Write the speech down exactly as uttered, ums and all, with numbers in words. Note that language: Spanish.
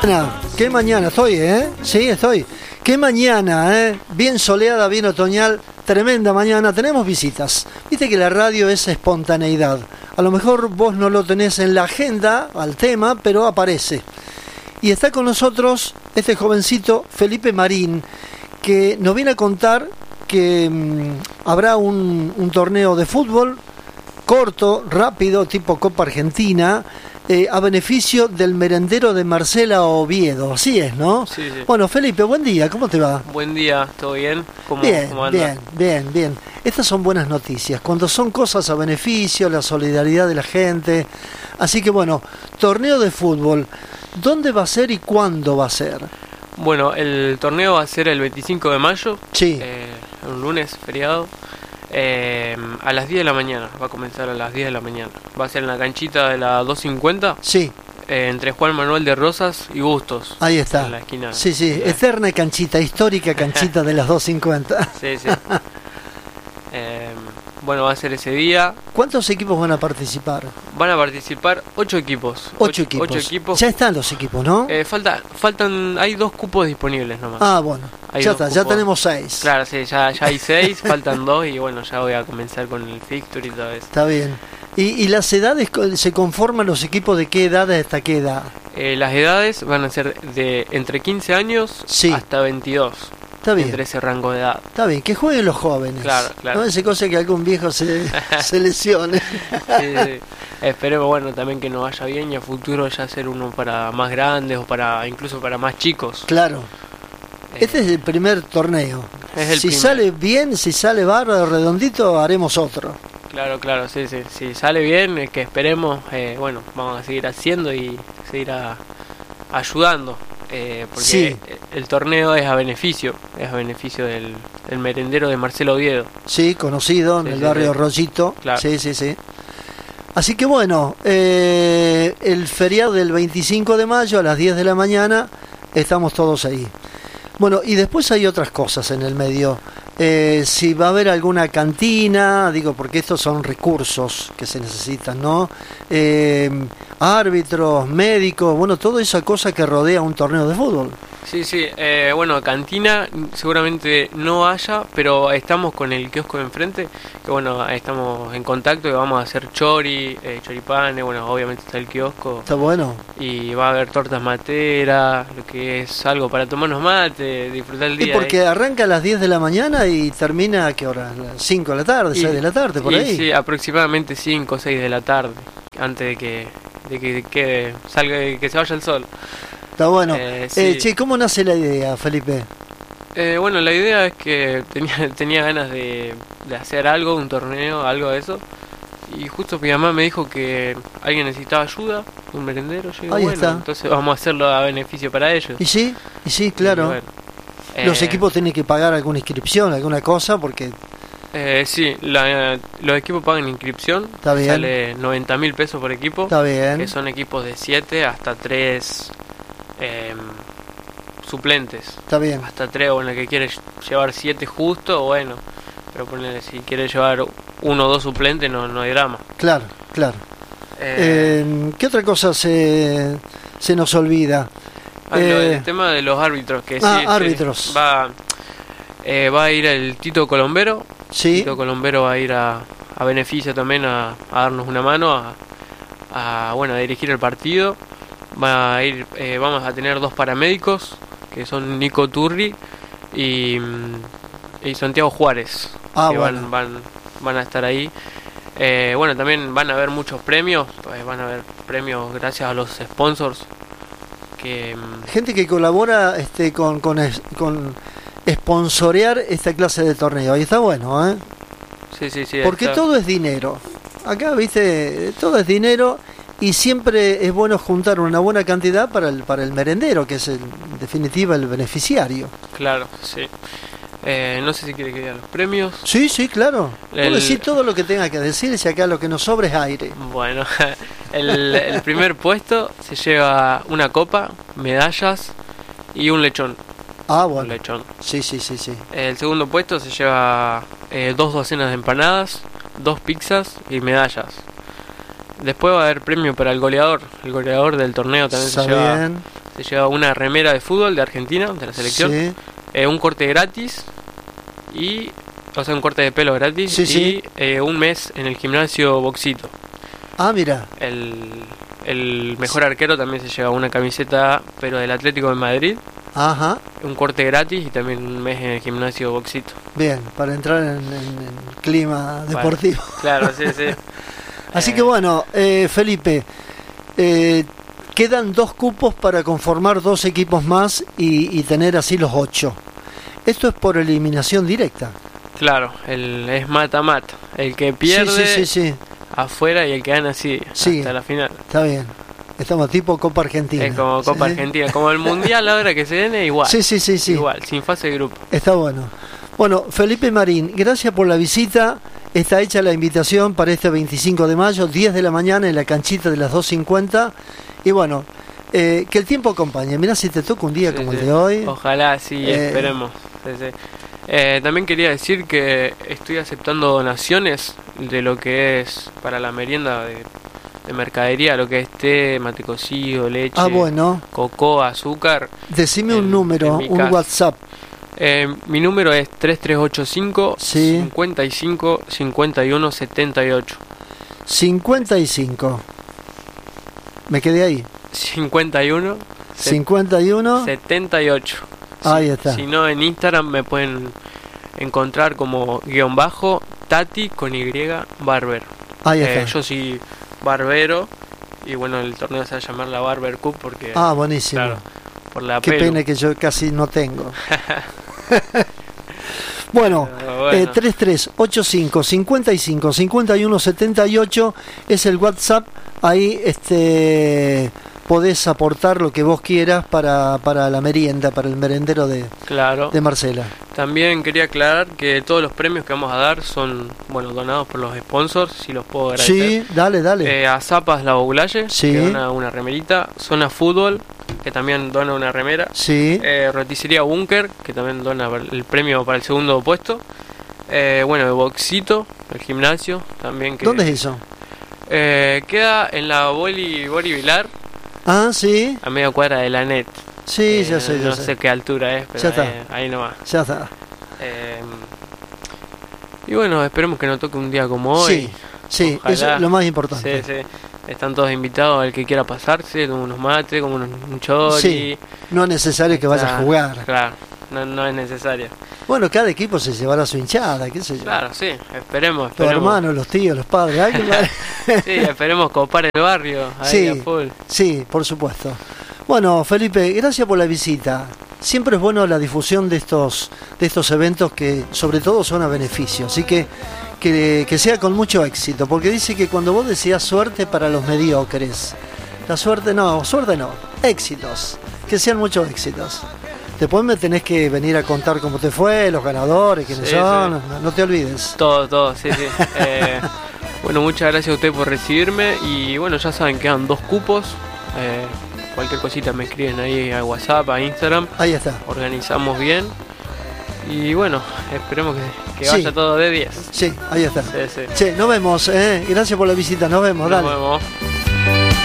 mañana, qué mañana estoy, ¿eh? Sí, estoy. Qué mañana, ¿eh? Bien soleada, bien otoñal, tremenda mañana. Tenemos visitas. Viste que la radio es espontaneidad. A lo mejor vos no lo tenés en la agenda al tema, pero aparece. Y está con nosotros este jovencito, Felipe Marín, que nos viene a contar que mmm, habrá un, un torneo de fútbol corto, rápido, tipo Copa Argentina, eh, a beneficio del merendero de Marcela Oviedo. Así es, ¿no? Sí, sí. Bueno, Felipe, buen día, ¿cómo te va? Buen día, ¿todo bien? ¿Cómo, bien, cómo anda? bien, bien, bien. Estas son buenas noticias, cuando son cosas a beneficio, la solidaridad de la gente. Así que bueno, torneo de fútbol, ¿dónde va a ser y cuándo va a ser? Bueno, el torneo va a ser el veinticinco de mayo, Sí. eh, un lunes, feriado, eh, a las diez de la mañana, va a comenzar a las diez de la mañana. Va a ser en la canchita de la doscientos cincuenta, Sí, eh, entre Juan Manuel de Rosas y Bustos. ahí está. En la esquina. Sí, sí, Eh, eterna canchita, histórica canchita de las doscientos cincuenta. Sí, sí. Eh, bueno, va a ser ese día. ¿Cuántos equipos van a participar? Van a participar ocho equipos. Ocho equipos. Ocho equipos. Ya están los equipos, ¿no? Eh, falta, faltan, hay dos cupos disponibles nomás. Ah, bueno, Hay ya dos está, ya cupos. tenemos seis. Claro, sí, ya, ya hay seis, faltan dos y bueno, ya voy a comenzar con el fixture y todo eso. Está bien. ¿Y, y las edades, se conforman los equipos de qué edad hasta qué edad? Eh, las edades van a ser de entre quince años Sí. hasta veintidós, Está bien, entre ese rango de edad. está bien, que jueguen los jóvenes. Claro, claro. No ese cosa que algún viejo se, se lesione. Sí, sí. Esperemos, bueno, también que nos vaya bien y a futuro ya hacer uno para más grandes o para incluso para más chicos. Claro. Eh, Este es el primer torneo. Es el si primer. sale bien, si sale bárbaro, redondito, haremos otro. Claro, claro, sí, sí. Si sale bien, eh, que esperemos, eh, bueno, vamos a seguir haciendo y seguir a- ayudando. Eh, porque Sí. el torneo es a beneficio, es a beneficio del, del merendero de Marcelo Oviedo. Sí, conocido en Sí, el sí, barrio sí. Rollito. Claro. Sí, sí, sí. Así que bueno, eh, el feriado del veinticinco de mayo a las diez de la mañana estamos todos ahí. Bueno, y después hay otras cosas en el medio. Eh, si va a haber alguna cantina, digo, porque estos son recursos que se necesitan, ¿no? Eh, árbitros, médicos, bueno, toda esa cosa que rodea un torneo de fútbol. Sí, sí, eh, bueno, cantina seguramente no haya, pero estamos con el kiosco de enfrente, que bueno, estamos en contacto y vamos a hacer chori, eh, choripanes, bueno, obviamente está el kiosco. Está bueno. Y va a haber tortas materas, lo que es algo para tomarnos mate, disfrutar el Y día. porque ahí. arranca a las diez de la mañana y termina, ¿a qué hora? ¿Las cinco de la tarde, Y- seis de la tarde, por y ahí? Sí, aproximadamente cinco o seis de la tarde, antes de que, de que, que salga, que se vaya el sol. Está bueno. Eh, Eh, sí. che, ¿cómo nace la idea, Felipe? Eh, bueno, la idea es que tenía, tenía ganas de, de hacer algo, un torneo, algo de eso. Y justo mi mamá me dijo que alguien necesitaba ayuda, un merendero. Yo digo, Ahí bueno, está. entonces vamos a hacerlo a beneficio para ellos. ¿Y sí? ¿Y sí? Claro. Y bueno, Los eh, equipos tienen que pagar alguna inscripción, alguna cosa, porque Eh, sí, la- los equipos pagan inscripción. Está bien. Sale noventa mil pesos por equipo. está bien. Que son equipos de siete hasta tres suplentes. Está bien. Hasta tres, bueno, el que quiere llevar siete justo, bueno. Pero ponele, si quiere llevar uno o dos suplentes, no, no hay drama. Claro, claro. Eh, Eh, ¿Qué otra cosa se, se nos olvida? ah, lo eh, del tema de los árbitros. Que ah, sí, sí, árbitros. va, eh, va a ir el Tito Colombero. Sí, Tito Colombero va a ir a, a beneficio también a, a darnos una mano, a, a, bueno, a dirigir el partido. Va a ir, eh, vamos a tener dos paramédicos, que son Nico Turri y, y Santiago Juárez, Ah, que bueno. van, van, van a estar ahí. Eh, bueno, también van a haber muchos premios, pues van a haber premios gracias a los sponsors, que mm, gente que colabora este, con, con, es- con sponsorear esta clase de torneo. Ahí está bueno, ¿eh? sí, sí, sí. Porque está- todo es dinero. Acá, viste, todo es dinero y siempre es bueno juntar una buena cantidad para el, para el merendero, que es el, en definitiva el beneficiario. Claro, sí. Eh, no sé si quiere que diga los premios. Sí, sí, claro. El- Puedo decir todo lo que tenga que decir, si acá lo que nos sobra es aire. Bueno, el, el primer puesto se lleva una copa, medallas y un lechón. Ah, Un bueno. lechón. Sí, sí, sí, sí. El segundo puesto se lleva eh, dos docenas de empanadas, dos pizzas y medallas. Después va a haber premio para el goleador. El goleador del torneo también Está se lleva, bien. se lleva una remera de fútbol de Argentina, de la selección, Sí. eh, un corte gratis y, o sea, un corte de pelo gratis Sí, y sí. eh, un mes en el gimnasio Boxito. Ah, mira. El, el mejor arquero también se lleva una camiseta, pero del Atlético de Madrid, Ajá. un corte gratis y también un mes en el gimnasio Boxito. Bien, para entrar en, en- en clima deportivo. Bueno, claro, sí, sí. Así Eh, que bueno, eh, Felipe, eh, quedan dos cupos para conformar dos equipos más y, y tener así los ocho. Esto es por eliminación directa. Claro, el, es mata-mata. El que pierde Sí, sí, sí, sí, afuera y el que gana sí, Sí. hasta la final. está bien. Estamos tipo Copa Argentina. Es como Copa Sí. Argentina, como el Mundial ahora que se viene, igual. Sí, sí, sí, sí. Igual, sin fase de grupo. Está bueno. Bueno, Felipe Marín, gracias por la visita. Está hecha la invitación para este veinticinco de mayo, diez de la mañana en la canchita de las dos cincuenta. Y bueno, eh, que el tiempo acompañe. Mirá si te toca un día Sí, como sí. el de hoy. Ojalá, sí, Eh, esperemos. Sí, sí. Eh, también quería decir que estoy aceptando donaciones de lo que es para la merienda de, de mercadería, lo que es té, mate cocido, leche, Ah, bueno. coco, azúcar. Decime en- un número, en mi un casa. WhatsApp. Eh, mi número es tres tres ocho cinco, Sí. cincuenta y cinco, cincuenta y uno, setenta y ocho. cincuenta y cinco. Me quedé ahí. cincuenta y uno, cincuenta y uno. setenta y ocho. Ahí Si- está. Si no, en Instagram me pueden encontrar como guión bajo Tati con Y Barber. Ahí Eh, está. yo soy barbero y bueno, el torneo se va a llamar la Barber Cup porque, Ah, buenísimo. claro, por la Qué pelu. pena que yo casi no tengo. Bueno, Pero bueno. eh, treinta y tres ochenta y cinco, cincuenta y cinco, cincuenta y uno, setenta y ocho es el WhatsApp. Ahí este podés aportar lo que vos quieras para, para la merienda, para el merendero de, Claro. de Marcela. También quería aclarar que todos los premios que vamos a dar son, bueno, donados por los sponsors, si los puedo agradecer. Sí, dale, dale. Eh, a Zapas La Bogulaye, Sí. que dona una remerita. Zona Fútbol, que también dona una remera. Sí, Eh, Roticería Bunker, que también dona el premio para el segundo puesto. Eh, bueno, de Boxito, el gimnasio, también que... ¿dónde es eso? Eh, queda en la Boli, Boli Vilar, Ah, sí, a media cuadra de la net. sí, Eh, ya sé, ya no sé. sé qué altura es, pero Ya está. ahí, ahí nomás. Ya está. Eh, y bueno, esperemos que no toque un día como hoy. Sí, sí, Ojalá. eso es lo más importante. Sí, sí. Están todos invitados al que quiera pasarse, como unos mates, como unos un chori. Sí, no es necesario que vayas a Ah, jugar. Claro, no, no es necesario. Bueno, cada equipo se llevará su hinchada, qué sé yo. Claro, sí, esperemos. Los esperemos. hermanos, los tíos, los padres, alguien va- Sí, esperemos copar el barrio ahí Sí. a full. Sí, por supuesto. Bueno, Felipe, gracias por la visita. Siempre es bueno la difusión de estos, de estos eventos que sobre todo son a beneficio. Así que, que que sea con mucho éxito, porque dice que cuando vos decías suerte para los mediocres, la suerte no, suerte no, éxitos, que sean muchos éxitos. Después me tenés que venir a contar cómo te fue, los ganadores, quiénes Sí, son, sí. No, no te olvides. Todo, todo, sí, sí. Eh, bueno, muchas gracias a usted por recibirme y bueno, ya saben, quedan dos cupos. Eh, cualquier cosita me escriben ahí a WhatsApp, a Instagram. Ahí está. Organizamos bien y bueno, esperemos que, que Sí. vaya todo de diez. Sí, ahí está. Sí, sí. Che, nos vemos, eh. Gracias por la visita, nos vemos, Nos dale. vemos.